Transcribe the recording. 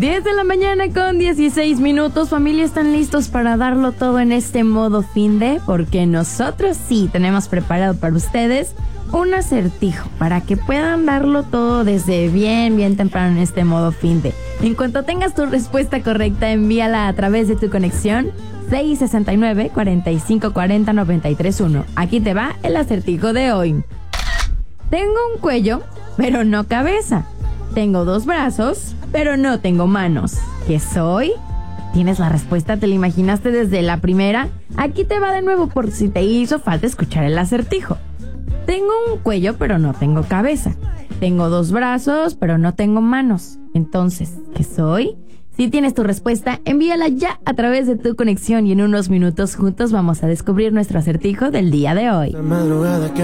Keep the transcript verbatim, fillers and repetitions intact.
diez de la mañana con dieciséis minutos. Familia, ¿están listos para darlo todo en este modo fin de? Porque nosotros sí tenemos preparado para ustedes un acertijo para que puedan darlo todo desde bien, bien temprano en este modo fin de. En cuanto tengas tu respuesta correcta, envíala a través de tu conexión seis sesenta y nueve, cuarenta y cinco cuarenta, noventa y tres uno. Aquí te va el acertijo de hoy. Tengo un cuello, pero no cabeza. Tengo dos brazos, pero no tengo manos. ¿Qué soy? ¿Tienes la respuesta? ¿Te la imaginaste desde la primera? Aquí te va de nuevo por si te hizo falta escuchar el acertijo. Tengo un cuello, pero no tengo cabeza. Tengo dos brazos, pero no tengo manos. Entonces, ¿qué soy? Si tienes tu respuesta, envíala ya a través de tu conexión y en unos minutos juntos vamos a descubrir nuestro acertijo del día de hoy.